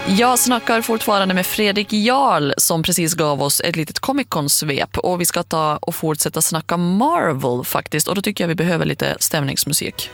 Jag snackar fortfarande med Fredrik Jarl som precis gav oss ett litet Comic-Con-svep, och vi ska ta och fortsätta snacka Marvel faktiskt, och då tycker jag vi behöver lite stämningsmusik.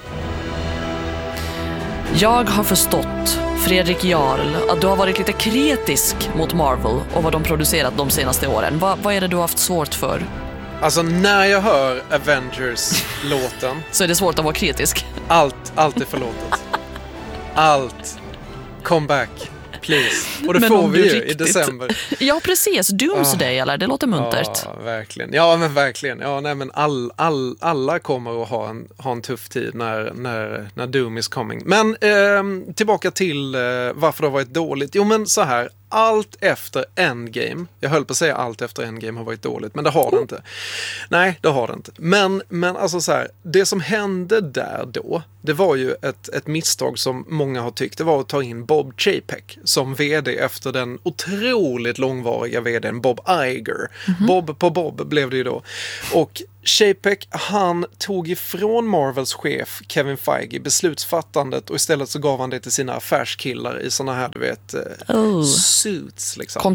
Jag har förstått, Fredrik Jarl, att du har varit lite kritisk mot Marvel och vad de producerat de senaste åren. Vad är det du har haft svårt för? Alltså när jag hör Avengers-låten så är det svårt att vara kritisk. Allt är förlåtet. Allt. Come back, please. Och det får vi ju i december. Ja, precis. Doomsday, eller? Det låter muntert. Ja, verkligen. Ja, men verkligen. Ja, nej, men alla kommer att ha en tuff tid när Doom is coming. Men tillbaka till varför det har varit dåligt. Jo, men så här. Allt efter Endgame, jag höll på att säga allt efter Endgame har varit dåligt, men det har det inte. Nej, det har det inte. Men alltså så här, det som hände där då, det var ju ett misstag som många har tyckt. Det var att ta in Bob Chapek som vd efter den otroligt långvariga vdn Bob Iger. Bob på Bob blev det ju då. Och Chapek, han tog ifrån Marvels chef Kevin Feige beslutsfattandet och istället så gav han det till sina affärskillar i såna här, du vet, suits liksom.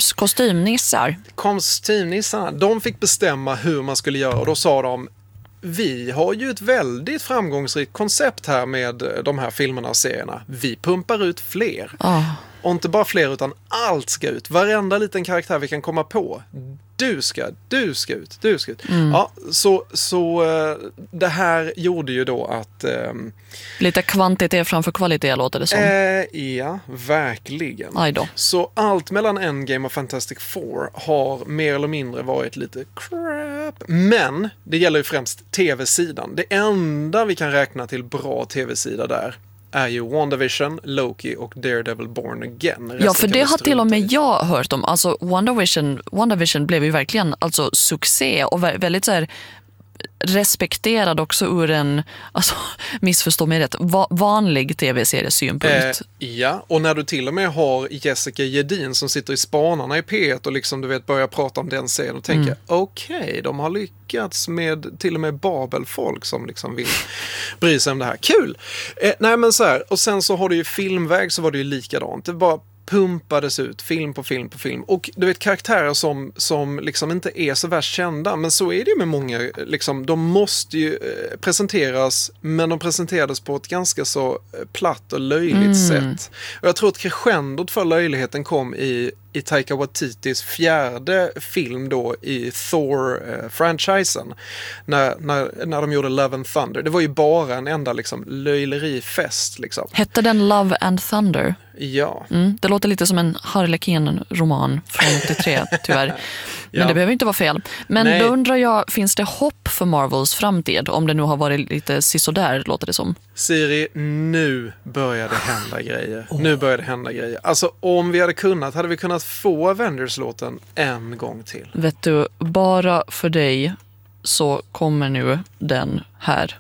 Kostymnissar. De fick bestämma hur man skulle göra, och då sa de: vi har ju ett väldigt framgångsrikt koncept här med de här filmerna och serierna. Vi pumpar ut fler. Och inte bara fler, utan allt ska ut. Varenda liten karaktär vi kan komma på. Du ska ut. Ja, så det här gjorde ju då att... lite kvantitet framför kvalitet låter det som. Ja, verkligen. Aj då. Så allt mellan Endgame och Fantastic Four har mer eller mindre varit lite crap. Men det gäller ju främst tv-sidan. Det enda vi kan räkna till bra tv-sida där är ju WandaVision, Loki och Daredevil Born Again. Ja, för det har till och med jag hört om. Alltså WandaVision blev ju verkligen alltså succé och väldigt så här respekterad också ur en, alltså missförstå mig rätt, vanlig tv-seriesynpunkt. Ja, och när du till och med har Jessica Jedin som sitter i Spanarna i P1 och liksom du vet börjar prata om den serien och tänker okej, de har lyckats med till och med Babel-folk som liksom vill bry sig om det här. Kul! Nej men så här, och sen så har du ju filmväg, så var det ju likadant. Det bara pumpades ut film på film. Och du vet, karaktärer som liksom inte är så värst kända, men så är det ju med många, liksom, de måste ju presenteras, men de presenterades på ett ganska så platt och löjligt sätt. Och jag tror att crescendot för löjligheten kom i Taika Waititis fjärde film då i Thor-franchisen när de gjorde Love and Thunder. Det var ju bara en enda liksom löjlerifest liksom. Hette den Love and Thunder? Ja. Det låter lite som en Harlequin-roman från 83 tyvärr. Men det behöver inte vara fel. Men då undrar jag, finns det hopp för Marvels framtid om det nu har varit lite sisådär, låter det som? Siri, nu börjar det hända grejer. Alltså om vi hade vi kunnat få Avengers-låten en gång till. Vet du, bara för dig så kommer nu den här.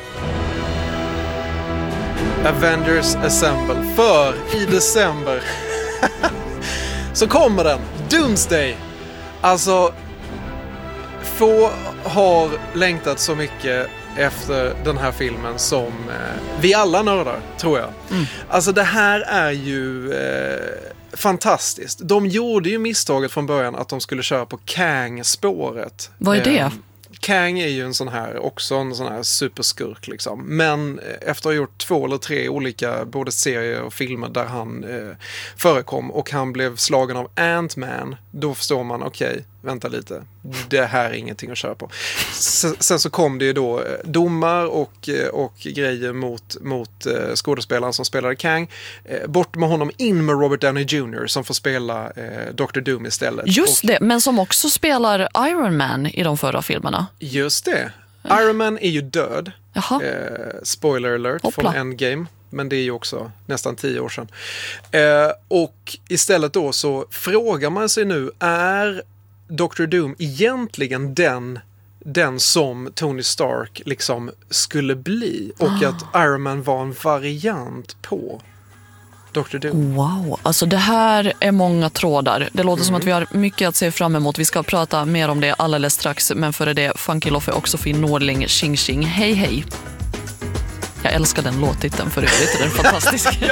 Avengers Assemble, för i december så kommer den, Doomsday. Alltså, få har längtat så mycket efter den här filmen som vi alla nördar, tror jag. Alltså det här är ju fantastiskt. De gjorde ju misstaget från början att de skulle köra på Kang-spåret. Vad är det? Kang är ju en sån här superskurk liksom. Men efter att ha gjort 2 eller 3 olika både serier och filmer där han förekom och han blev slagen av Ant-Man, då förstår man, okej, vänta lite. Det här är ingenting att köra på. Sen så kom det ju då domar och grejer mot skådespelaren som spelade Kang. Bort med honom, in med Robert Downey Jr. som får spela Dr. Doom istället. Just det, men som också spelar Iron Man i de förra filmerna. Just det. Iron Man är ju död. Spoiler alert från Endgame. Men det är ju också nästan 10 år sedan. Och istället då så frågar man sig nu, är Dr. Doom egentligen den som Tony Stark liksom skulle bli, och att Iron Man var en variant på Dr. Doom. Wow, alltså det här är många trådar. Det låter som att vi har mycket att se fram emot. Vi ska prata mer om det alldeles strax, men före det Funky Loffe och Sofie Nordling, Xing Xing. Hej hej. Jag älskar den låttiteln för övrigt, den är fantastisk. Ja,